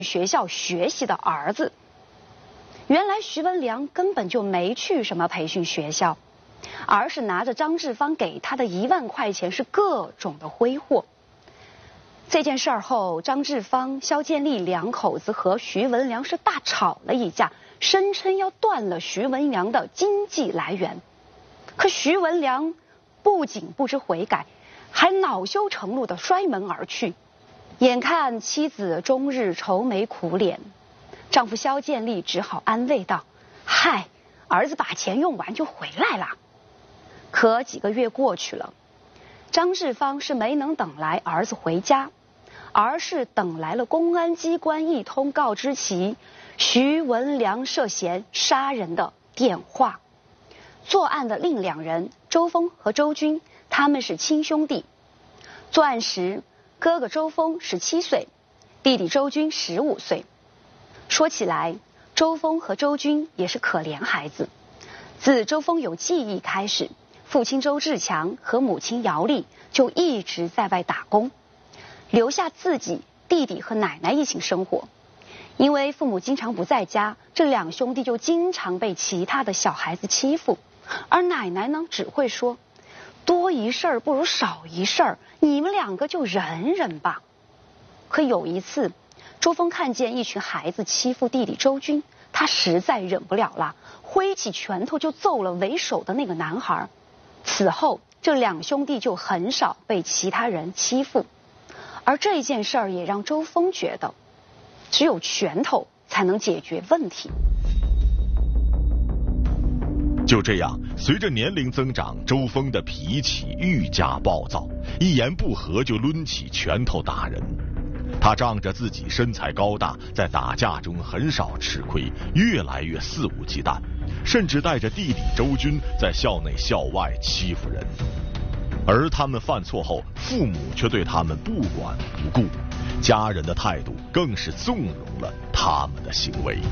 学校学习的儿子。原来徐文良根本就没去什么培训学校，而是拿着张志芳给他的1万块钱是各种的挥霍。这件事后，张志芳、肖建立两口子和徐文良是大吵了一架，声称要断了徐文良的经济来源。可徐文良不仅不知悔改，还恼羞成怒地摔门而去。眼看妻子终日愁眉苦脸，丈夫肖建立只好安慰道：“嗨，儿子把钱用完就回来了。”可几个月过去了，张志芳是没能等来儿子回家，而是等来了公安机关一通告知其徐文良涉嫌杀人的电话。作案的另2人周峰和周军，他们是亲兄弟。作案时，哥哥周峰17岁，弟弟周军15岁。说起来，周峰和周军也是可怜孩子。自周峰有记忆开始，父亲周志强和母亲姚丽就一直在外打工，留下自己、弟弟和奶奶一起生活。因为父母经常不在家，这2兄弟就经常被其他的小孩子欺负，而奶奶呢，只会说：“多一事不如少一事，你们2个就忍忍吧。”可有一次，周峰看见一群孩子欺负弟弟周军，他实在忍不了了，挥起拳头就揍了为首的那个男孩。此后，这2兄弟就很少被其他人欺负。而这件事儿也让周峰觉得，只有拳头才能解决问题。 就这样，随着年龄增长，周峰的脾气愈加暴躁，一言不合就抡起拳头打人。他仗着自己身材高大，在打架中很少吃亏，越来越肆无忌惮，甚至带着弟弟周军在校内校外欺负人。而他们犯错后，父母却对他们不管不顾，家人的态度更是纵容了他们的行为。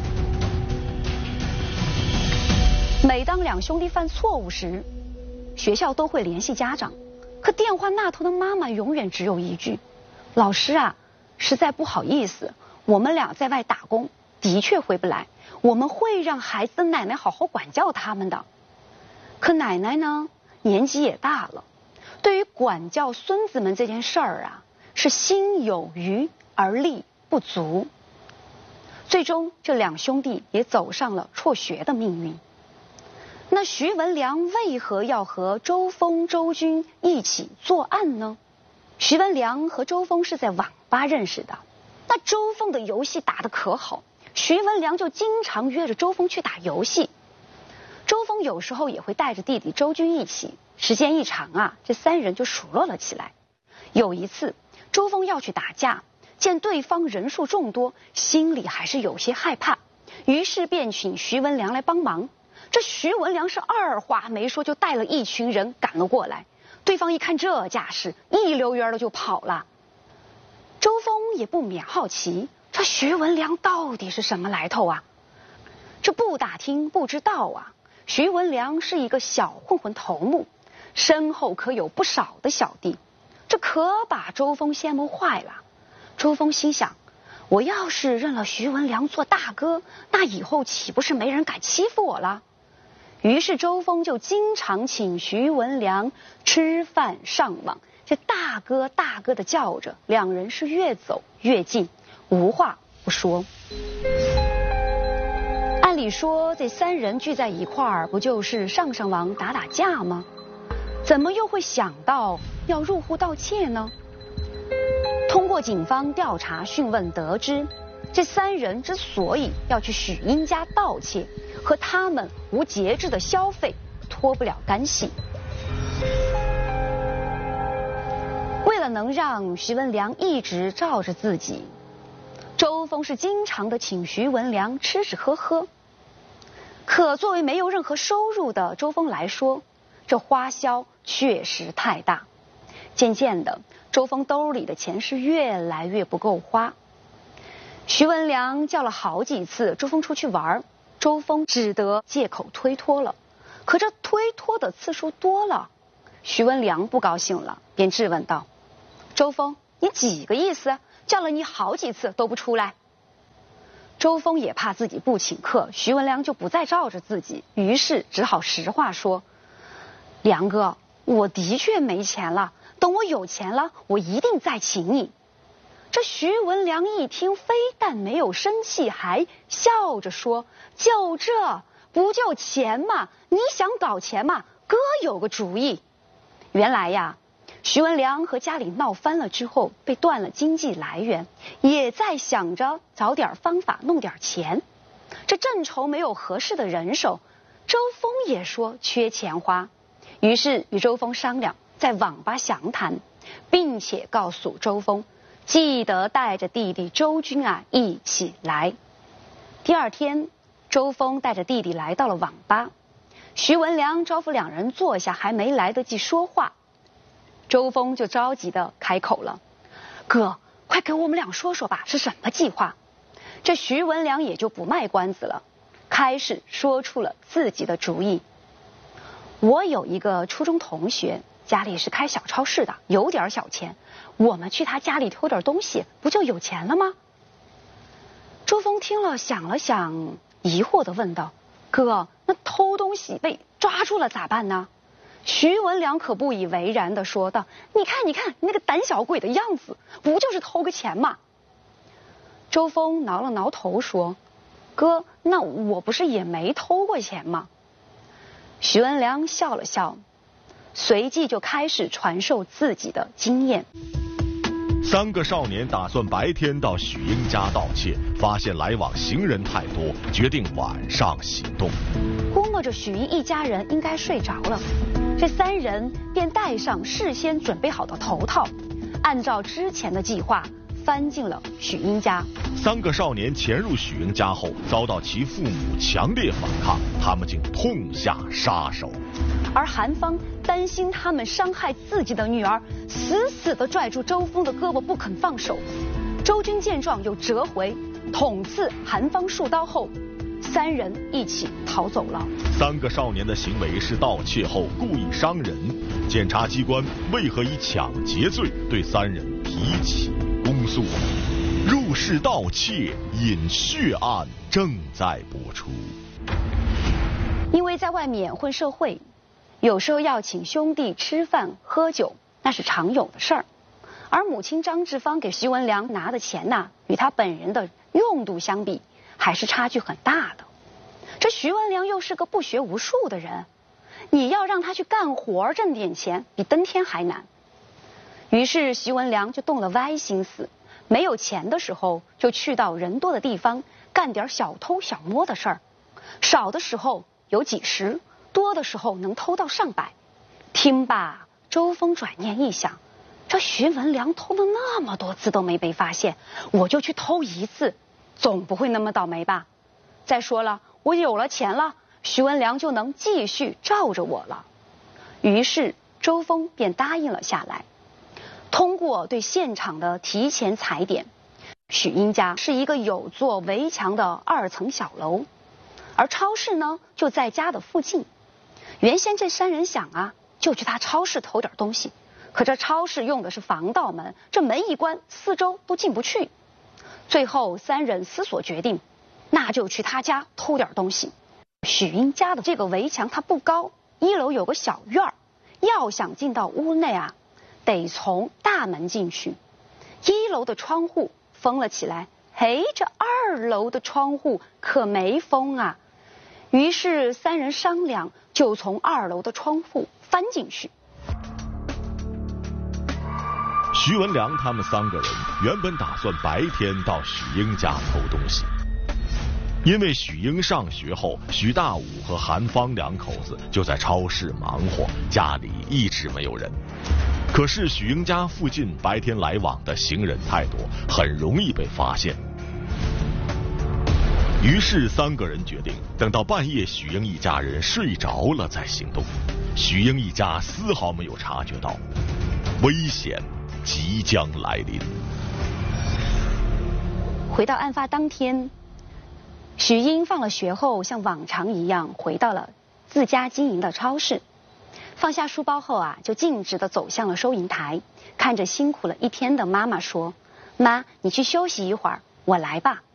每当2兄弟犯错误时，学校都会联系家长，可电话那头的妈妈永远只有一句：“老师啊，实在不好意思，我们俩在外打工，的确回不来，我们会让孩子的奶奶好好管教他们的。”可奶奶呢，年纪也大了，对于管教孙子们这件事儿啊，是心有余而力不足。最终，这2兄弟也走上了辍学的命运。那徐文良为何要和周峰、周军一起作案呢？徐文良和周峰是在网吧认识的，那周峰的游戏打得可好，徐文良就经常约着周峰去打游戏。周峰有时候也会带着弟弟周军一起，时间一长啊，这3人就熟络了起来。有一次，周峰要去打架，见对方人数众多，心里还是有些害怕，于是便请徐文良来帮忙。这徐文良是二话没说就带了一群人赶了过来，对方一看这架势，一溜烟的就跑了。周峰也不免好奇，这徐文良到底是什么来头啊？这不打听不知道啊，徐文良是一个小混混头目，身后可有不少的小弟，这可把周峰羡慕坏了。周峰心想，我要是认了徐文良做大哥，那以后岂不是没人敢欺负我了？于是周峰就经常请徐文良吃饭上网，这大哥大哥的叫着，2人是越走越近，无话不说。按理说这3人聚在一块儿，不就是上上网打打架吗？怎么又会想到要入户盗窃呢？通过警方调查讯问得知，这3人之所以要去许英家盗窃，和他们无节制的消费脱不了干系。为了能让徐文良一直罩着自己，周峰是经常的请徐文良吃吃喝喝。可作为没有任何收入的周峰来说，这花销确实太大。渐渐的，周峰兜里的钱是越来越不够花。徐文良叫了好几次周峰出去玩，周峰只得借口推脱了。可这推脱的次数多了，徐文良不高兴了，便质问道：“周峰，你几个意思？叫了你好几次都不出来。” 周峰也怕自己不请客，徐文良就不再罩着自己，于是只好实话说：“梁哥，我的确没钱了，等我有钱了，我一定再请你。”这徐文良一听，非但没有生气，还笑着说：“就这，不就钱吗？你想搞钱吗？哥有个主意。”原来呀，徐文良和家里闹翻了之后，被断了经济来源，也在想着找点方法弄点钱。这正愁没有合适的人手，周峰也说缺钱花，于是与周峰商量在网吧详谈，并且告诉周峰记得带着弟弟周军一起来。第二天，周峰带着弟弟来到了网吧，徐文良招呼两人坐下，还没来得及说话，周峰就着急地开口了：“哥，快给我们俩说说吧，是什么计划？”这徐文良也就不卖关子了，开始说出了自己的主意。我有一个初中同学，家里是开小超市的，有点小钱，我们去他家里偷点东西，不就有钱了吗？周峰听了想了想，疑惑地问道：“哥，那偷东西被抓住了咋办呢？”徐文良可不以为然地说道：“你看你那个胆小鬼的样子，不就是偷个钱吗？”周峰挠了挠头说：“哥，那我不是也没偷过钱吗？”徐文良笑了笑，随即就开始传授自己的经验。 三个少年打算白天到许英家盗窃，发现来往行人太多，决定晚上行动。 估摸着许英一家人应该睡着了，这三人便戴上事先准备好的头套，按照之前的计划翻进了许英家。 三个少年潜入许英家后，遭到其父母强烈反抗，他们竟痛下杀手。 而韩芳担心他们伤害自己的女儿，死死地拽住周峰的胳膊不肯放手。周军见状又折回，捅刺韩芳数刀后，三人一起逃走了。 三个少年的行为是盗窃后故意伤人，检察机关为何以抢劫罪对三人提起公诉？入室盗窃引血案正在播出。 因为在外面混社会，有时候要请兄弟吃饭喝酒，那是常有的事儿。而母亲张志芳给徐文良拿的钱与他本人的用度相比，还是差距很大的。这徐文良又是个不学无术的人，你要让他去干活挣点钱，比登天还难。于是徐文良就动了歪心思，没有钱的时候就去到人多的地方干点小偷小摸的事儿，少的时候有几十，多的时候能偷到上百。听罢，周峰转念一想，这徐文良偷了那么多次都没被发现，我就去偷一次，总不会那么倒霉吧？再说了，我有了钱了，徐文良就能继续罩着我了。于是周峰便答应了下来。通过对现场的提前踩点，许英家是一个有座围墙的2层小楼，而超市呢就在家的附近。原先这三人想就去他超市偷点东西，可这超市用的是防盗门，这门一关，四周都进不去。最后三人思索决定，那就去他家偷点东西。许英家的这个围墙它不高，1楼有个小院儿，要想进到屋内得从大门进去。1楼的窗户封了起来，嘿，这2楼的窗户可没封于是三人商量，就从2楼的窗户翻进去。 徐文良他们3个人原本打算白天到许英家偷东西，因为许英上学后，许大武和韩芳2口子就在超市忙活，家里一直没有人。可是许英家附近白天来往的行人太多，很容易被发现。于是3个人决定等到半夜许英一家人睡着了再行动。许英一家丝毫没有察觉到危险即将来临。 回到案发当天，许英放了学后像往常一样回到了自家经营的超市，放下书包后就径直地走向了收银台，看着辛苦了一天的妈妈说：“妈，你去休息一会儿，我来吧。”